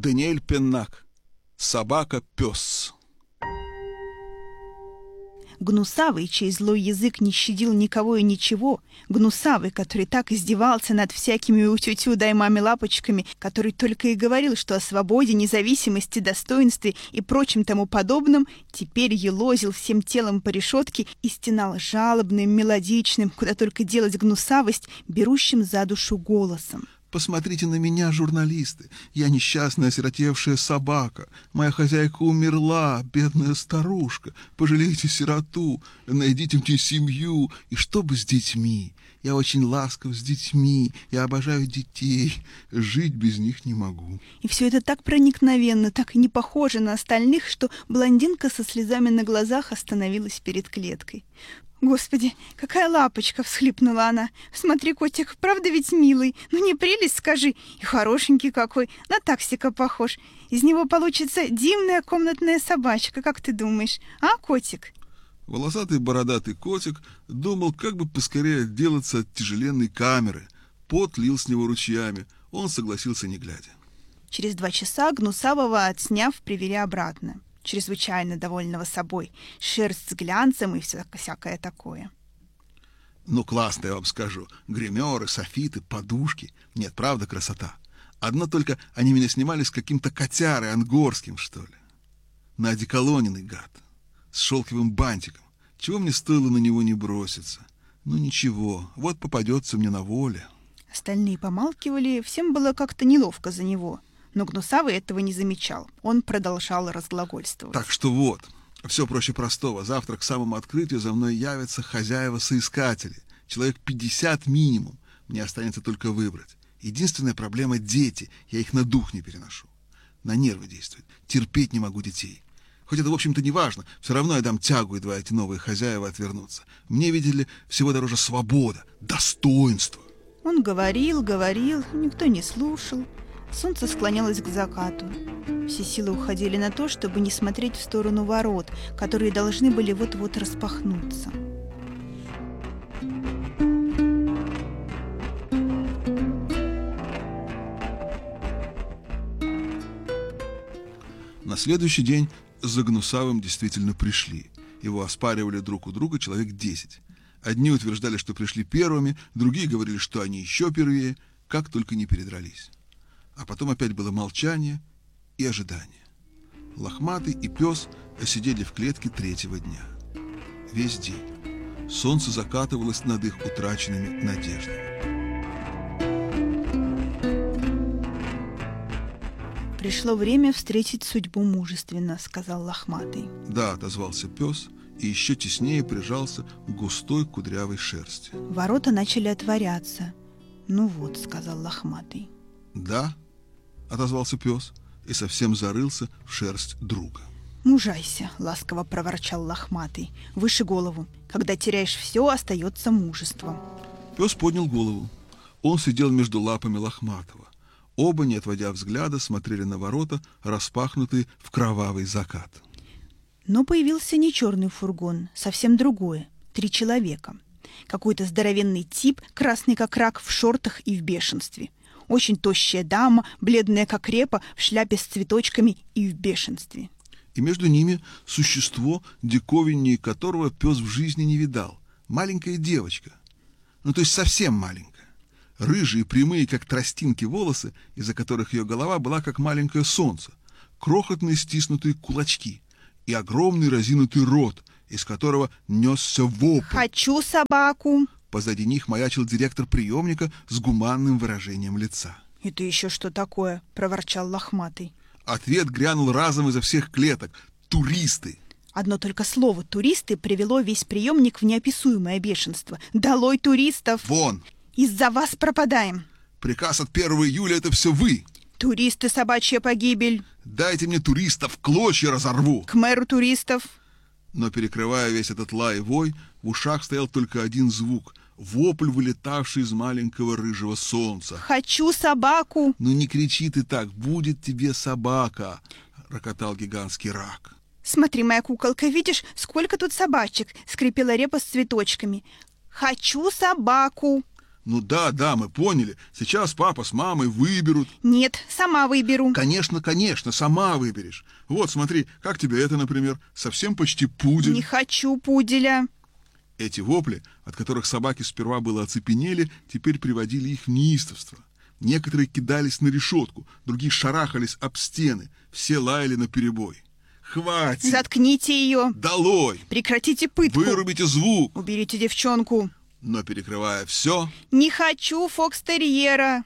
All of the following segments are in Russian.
Даниэль Пеннак. Собака-пес. Гнусавый, чей злой язык не щадил никого и ничего, гнусавый, который так издевался над всякими утю-тю дай маме лапочками, который только и говорил, что о свободе, независимости, достоинстве и прочем тому подобном, теперь елозил всем телом по решетке и стенал жалобным, мелодичным, куда только делать гнусавость, берущим за душу голосом. Посмотрите на меня, журналисты. Я несчастная осиротевшая собака. Моя хозяйка умерла, бедная старушка. Пожалейте сироту, найдите мне семью. И что бы с детьми? Я очень ласков с детьми, я обожаю детей. Жить без них не могу. И все это так проникновенно, так и не похоже на остальных, что блондинка со слезами на глазах остановилась перед клеткой. «Господи, какая лапочка!» — всхлипнула она. «Смотри, котик, правда ведь милый? Ну не прелесть, скажи? И хорошенький какой, на таксика похож. Из него получится дивная комнатная собачка, как ты думаешь? А, котик?» Волосатый бородатый котик думал, как бы поскорее отделаться от тяжеленной камеры. Пот лил с него ручьями. Он согласился, не глядя. Через 2 часа Гнусавого, отсняв, привели обратно. Чрезвычайно довольного собой, шерсть с глянцем и всякое такое. Ну, классно, я вам скажу. Гримеры, софиты, подушки. Нет, правда, красота. Одно только они меня снимали с каким-то котярой ангорским, что ли. Наодеколоненный гад. С шелковым бантиком. Чего мне стоило на него не броситься? Ну, ничего, вот попадется мне на воле. Остальные помалкивали, всем было как-то неловко за него. Но Гнусавый этого не замечал. Он продолжал разглагольствовать. Так что вот, все проще простого. Завтра к самому открытию за мной явятся хозяева-соискатели. Человек 50 минимум. Мне останется только выбрать. Единственная проблема — дети. Я их на дух не переношу. На нервы действует. Терпеть не могу детей. Хоть это, в общем-то, не важно. Все равно я дам тягу, едва эти новые хозяева отвернутся. Мне, видели ли, всего дороже свобода, достоинство. Он говорил, никто не слушал. Солнце склонялось к закату. Все силы уходили на то, чтобы не смотреть в сторону ворот, которые должны были вот-вот распахнуться. На следующий день за Гнусавым действительно пришли. Его оспаривали друг у друга человек 10. Одни утверждали, что пришли первыми, другие говорили, что они еще первее, как только не передрались. А потом опять было молчание и ожидание. Лохматый и пес сидели в клетке 3-го дня. Весь день. Солнце закатывалось над их утраченными надеждами. «Пришло время встретить судьбу мужественно», — сказал Лохматый. «Да», — отозвался пес и еще теснее прижался к густой кудрявой шерсти. Ворота начали отворяться. «Ну вот», — сказал Лохматый. «Да», — отозвался пес и совсем зарылся в шерсть друга. «Мужайся», — ласково проворчал Лохматый. «Выше голову. Когда теряешь все, остается мужество». Пес поднял голову. Он сидел между лапами Лохматого. Оба, не отводя взгляда, смотрели на ворота, распахнутые в кровавый закат. Но появился не черный фургон, совсем другое. 3 человека. Какой-то здоровенный тип, красный как рак, в шортах и в бешенстве. Очень тощая дама, бледная как репа, в шляпе с цветочками и в бешенстве. И между ними существо, диковиннее которого пес в жизни не видал. Маленькая девочка. Ну, то есть совсем маленькая. Рыжие, прямые, как тростинки, волосы, из-за которых ее голова была как маленькое солнце. Крохотные стиснутые кулачки. И огромный разинутый рот, из которого несся вопль. «Хочу собаку!» Позади них маячил директор приемника с гуманным выражением лица. «Это еще что такое?» — проворчал Лохматый. Ответ грянул разом изо всех клеток. «Туристы!» Одно только слово «туристы» привело весь приемник в неописуемое бешенство. «Долой туристов!» «Вон!» «Из-за вас пропадаем!» «Приказ от 1 июля — это все вы!» «Туристы, собачья погибель!» «Дайте мне туристов, клочья разорву!» «К мэру туристов!» Но, перекрывая весь этот лай и вой, в ушах стоял только один звук — вопль, вылетавший из маленького рыжего солнца. «Хочу собаку!» «Ну не кричи ты так, будет тебе собака!» — рокотал гигантский рак. «Смотри, моя куколка, видишь, сколько тут собачек?» — скрипела репа с цветочками. «Хочу собаку!» Ну да, мы поняли. Сейчас папа с мамой выберут. Нет, сама выберу. Конечно, сама выберешь. Вот, смотри, как тебе это, например? Совсем почти пудель. Не хочу пуделя. Эти вопли, от которых собаки сперва было оцепенели, теперь приводили их в неистовство. Некоторые кидались на решетку, другие шарахались об стены. Все лаяли наперебой. Хватит! Заткните ее. Долой! Прекратите пытку. Вырубите звук! Уберите девчонку. Но перекрывая все, Не хочу фокстерьера.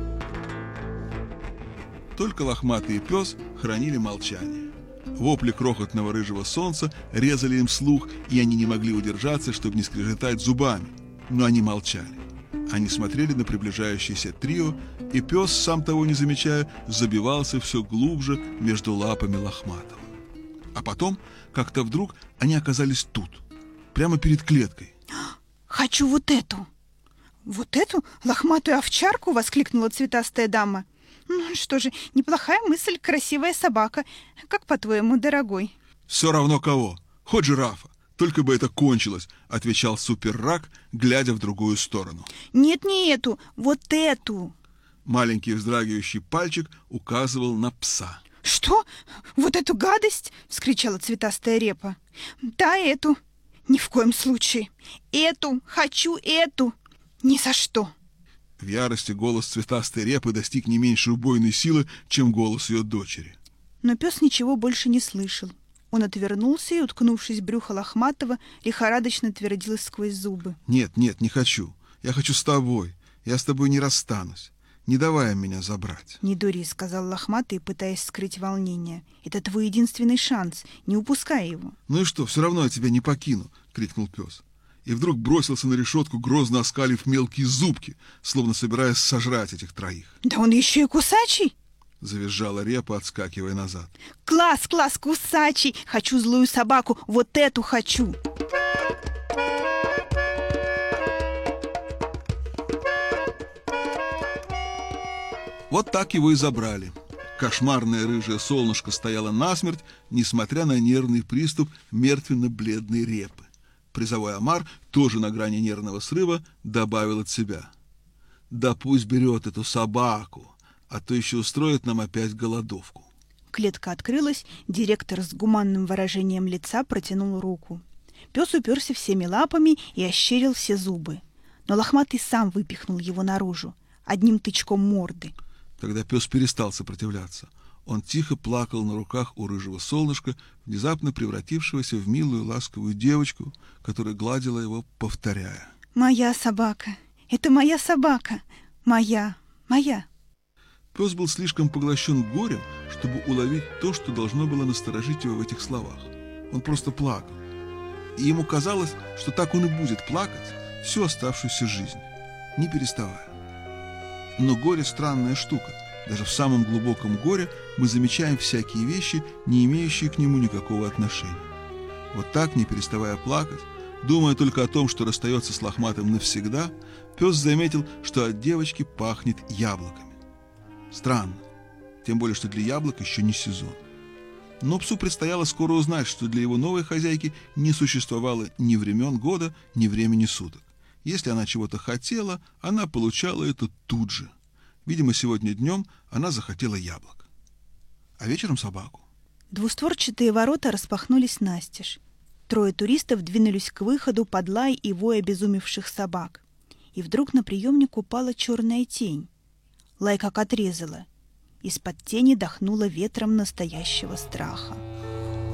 только лохматый и пес хранили молчание. Вопли крохотного рыжего солнца резали им слух, и они не могли удержаться, чтобы не скрежетать зубами. Но они молчали. Они смотрели на приближающееся трио, и пес, сам того не замечая, забивался все глубже между лапами лохматого. А потом, как-то вдруг, они оказались тут, прямо перед клеткой. Хочу вот эту. Вот эту лохматую овчарку? Воскликнула цветастая дама. Ну что же, неплохая мысль, красивая собака. Как по-твоему, дорогой? Все равно кого, хоть жирафа, только бы это кончилось, отвечал суперрак, глядя в другую сторону. Нет, не эту, вот эту. Маленький вздрагивающий пальчик указывал на пса. Что? Вот эту гадость? Вскричала цветастая репа. Да, эту. Ни в коем случае. Эту, хочу эту. Ни за что. В ярости голос цветастой репы достиг не меньшей убойной силы, чем голос ее дочери. Но пес ничего больше не слышал. Он отвернулся и, уткнувшись в брюхо лохматого, лихорадочно твердил сквозь зубы. Нет, не хочу. Я хочу с тобой. Я с тобой не расстанусь. Не давай меня забрать. Не дури, сказал лохматый, пытаясь скрыть волнение. Это твой единственный шанс. Не упускай его. Ну и что, все равно я тебя не покину, крикнул пес. И вдруг бросился на решетку, грозно оскалив мелкие зубки, словно собираясь сожрать этих троих. Да он еще и кусачий! Завизжала репа, отскакивая назад. Класс, кусачий! Хочу злую собаку, вот эту хочу! Вот так его и забрали. Кошмарное рыжее солнышко стояло насмерть, несмотря на нервный приступ мертвенно-бледной репы. Призовой омар, тоже на грани нервного срыва, добавил от себя. Да пусть берет эту собаку, а то еще устроит нам опять голодовку. Клетка открылась, директор с гуманным выражением лица протянул руку. Пес уперся всеми лапами и ощерил все зубы. Но лохматый сам выпихнул его наружу, одним тычком морды. Тогда пес перестал сопротивляться. Он тихо плакал на руках у рыжего солнышка, внезапно превратившегося в милую ласковую девочку, которая гладила его, повторяя. «Моя собака! Это моя собака! Моя! Моя!» Пес был слишком поглощен горем, чтобы уловить то, что должно было насторожить его в этих словах. Он просто плакал. И ему казалось, что так он и будет плакать всю оставшуюся жизнь, не переставая. Но горе — странная штука. Даже в самом глубоком горе мы замечаем всякие вещи, не имеющие к нему никакого отношения. Вот так, не переставая плакать, думая только о том, что расстается с лохматым навсегда, пес заметил, что от девочки пахнет яблоками. Странно, тем более, что для яблок еще не сезон. Но псу предстояло скоро узнать, что для его новой хозяйки не существовало ни времен года, ни времени суток. Если она чего-то хотела, она получала это тут же. Видимо, сегодня днем она захотела яблок. А вечером собаку. Двустворчатые ворота распахнулись настежь. Трое туристов двинулись к выходу под лай и вой обезумевших собак. И вдруг на приемник упала черная тень. Лай как отрезала. Из-под тени дохнуло ветром настоящего страха.